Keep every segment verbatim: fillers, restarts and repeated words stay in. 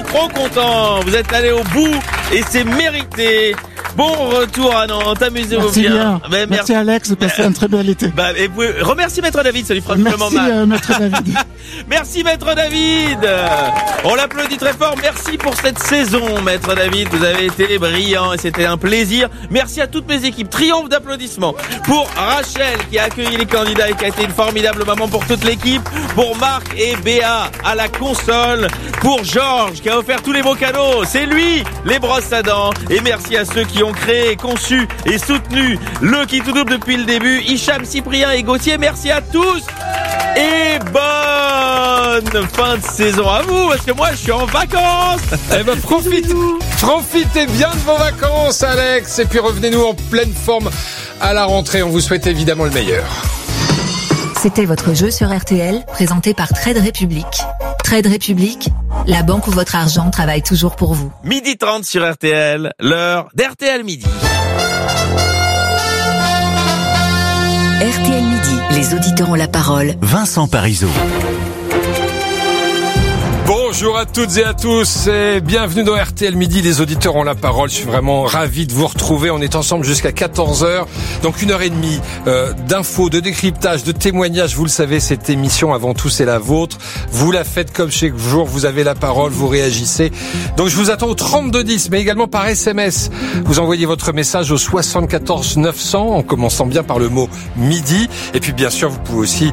trop content. Vous êtes allés au bout et c'est mérité. Bon retour à Nantes, amusez-vous merci bien. bien. Mais merci, merci Alex, de passer un très bel été. Bah, et vous, remercie Maître David, ça lui fera merci, vraiment mal. Euh, Maître David. Merci Maître David. On l'applaudit très fort. Merci pour cette saison, Maître David. Vous avez été brillant et c'était un plaisir. Merci à toutes mes équipes. Triomphe d'applaudissements pour Rachel qui a accueilli les candidats et qui a été une formidable maman pour toute l'équipe. Pour Marc et Béa à la console. Pour Georges qui a offert tous les beaux cadeaux. C'est lui, les brosses à dents. Et merci à ceux qui ont créé, conçu et soutenu le Qui tout double depuis le début. Hicham, Cyprien et Gauthier. Merci à tous. Et bonne fin de saison à vous, parce que moi je suis en vacances. Eh ben profitez, profitez bien de vos vacances, Alex, et puis revenez-nous en pleine forme à la rentrée. On vous souhaite évidemment le meilleur. C'était votre jeu sur R T L, présenté par Trade Republic. Trade Republic, la banque où votre argent travaille toujours pour vous. Midi trente sur R T L, l'heure d'R T L Midi. R T L Midi, les auditeurs ont la parole. Vincent Parisot. Bonjour à toutes et à tous et bienvenue dans R T L Midi, les auditeurs ont la parole. Je suis vraiment ravi de vous retrouver. On est ensemble jusqu'à quatorze heures, donc une heure et demie euh, d'infos, de décryptage, de témoignages. Vous le savez, cette émission avant tout c'est la vôtre. Vous la faites comme chaque jour, vous avez la parole, vous réagissez. Donc je vous attends au trente-deux dix, mais également par S M S. Vous envoyez votre message au soixante-quatorze neuf cents en commençant bien par le mot midi. Et puis bien sûr, vous pouvez aussi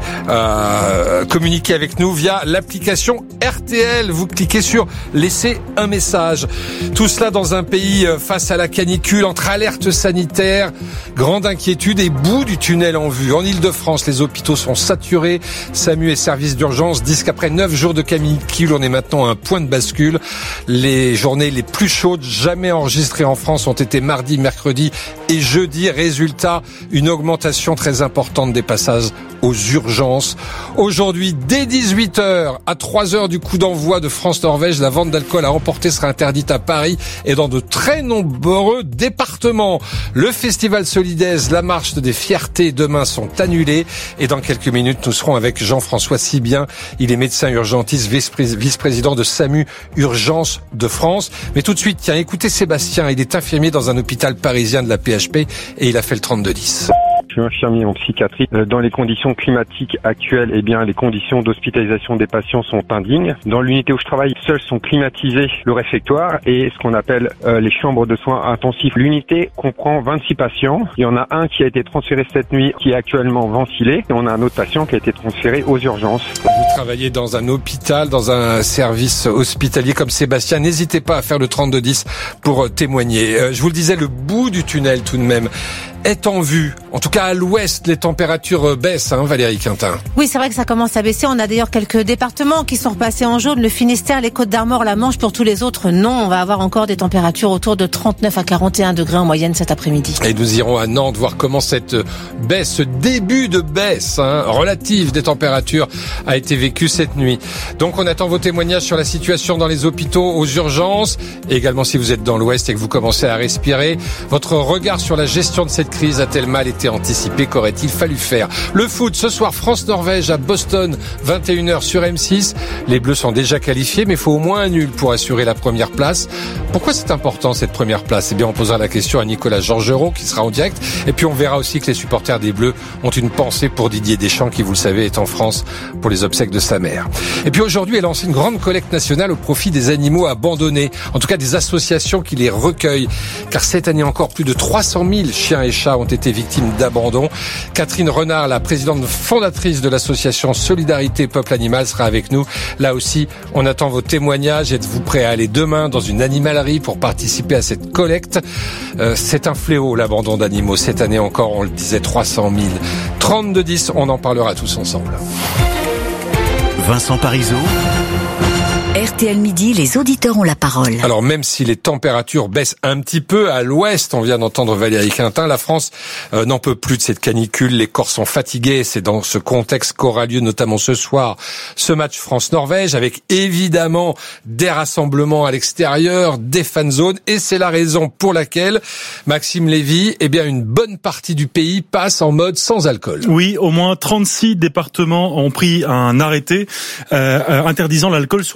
euh, communiquer avec nous via l'application R T L. Vous cliquez sur laisser un message. Tout cela dans un pays face à la canicule, entre alertes sanitaires, grande inquiétude et bout du tunnel en vue. En Ile-de-France, les hôpitaux sont saturés. SAMU et services d'urgence disent qu'après neuf jours de canicule, on est maintenant à un point de bascule. Les journées les plus chaudes jamais enregistrées en France ont été mardi, mercredi et jeudi. Résultat, une augmentation très importante des passages aux urgences. Aujourd'hui, dès dix-huit heures, à trois heures du coup d'envoi de France-Norvège, la vente d'alcool à emporter sera interdite à Paris et dans de très nombreux départements. Le festival Solidaise, la marche des fiertés demain sont annulés et dans quelques minutes, nous serons avec Jean-François Sibien. Il est médecin urgentiste, vice-président de SAMU Urgence de France. Mais tout de suite, tiens, écoutez Sébastien, il est infirmier dans un hôpital parisien de la P H P et il a fait le trente-deux dix. Je suis infirmier en psychiatrie. Dans les conditions climatiques actuelles, eh bien, les conditions d'hospitalisation des patients sont indignes. Dans l'unité où je travaille, seuls sont climatisés le réfectoire et ce qu'on appelle euh, les chambres de soins intensifs. L'unité comprend vingt-six patients. Il y en a un qui a été transféré cette nuit, qui est actuellement ventilé. Et on a un autre patient qui a été transféré aux urgences. Vous travaillez dans un hôpital, dans un service hospitalier comme Sébastien. N'hésitez pas à faire le trente-deux dix pour témoigner. Euh, je vous le disais, le bout du tunnel tout de même est en vue. En tout cas, à l'ouest, les températures baissent, hein, Valérie Quintin. Oui, c'est vrai que ça commence à baisser. On a d'ailleurs quelques départements qui sont repassés en jaune. Le Finistère, les Côtes-d'Armor, la Manche. Pour tous les autres, non. On va avoir encore des températures autour de trente-neuf à quarante et un degrés en moyenne cet après-midi. Et nous irons à Nantes voir comment cette baisse, ce début de baisse hein, relative des températures a été vécu cette nuit. Donc, on attend vos témoignages sur la situation dans les hôpitaux, aux urgences. Et également, si vous êtes dans l'ouest et que vous commencez à respirer, votre regard sur la gestion de cette crise a-t-elle mal été anticipée? Qu'aurait-il fallu faire? Le foot, ce soir, France-Norvège à Boston, vingt et une heures sur M six. Les Bleus sont déjà qualifiés, mais il faut au moins un nul pour assurer la première place. Pourquoi c'est important, cette première place? Eh bien, on posera la question à Nicolas Georgerot, qui sera en direct. Et puis, on verra aussi que les supporters des Bleus ont une pensée pour Didier Deschamps, qui, vous le savez, est en France pour les obsèques de sa mère. Et puis, aujourd'hui, elle lance une grande collecte nationale au profit des animaux abandonnés. En tout cas, des associations qui les recueillent. Car cette année encore, plus de trois cent mille chiens et chats ont été victimes d'abandon. Catherine Renard, la présidente fondatrice de l'association Solidarité Peuple Animal, sera avec nous. Là aussi, on attend vos témoignages. Êtes-vous prêts à aller demain dans une animalerie pour participer à cette collecte? euh, C'est un fléau, l'abandon d'animaux. Cette année encore, on le disait, trois cent mille. trente-deux dix, on en parlera tous ensemble. Vincent Parisot. R T L Midi, les auditeurs ont la parole. Alors même si les températures baissent un petit peu à l'ouest, on vient d'entendre Valérie Quintin, la France euh, n'en peut plus de cette canicule, les corps sont fatigués. C'est dans ce contexte qu'aura lieu notamment ce soir ce match France-Norvège, avec évidemment des rassemblements à l'extérieur, des fan zones, et c'est la raison pour laquelle, Maxime Lévy, eh bien une bonne partie du pays passe en mode sans alcool. Oui, au moins trente-six départements ont pris un arrêté euh, interdisant l'alcool sur